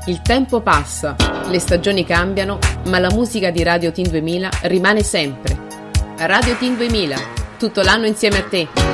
Il tempo passa, le stagioni cambiano, ma la musica di Radio Teen 2000 rimane sempre. Radio Teen 2000, tutto l'anno insieme a te.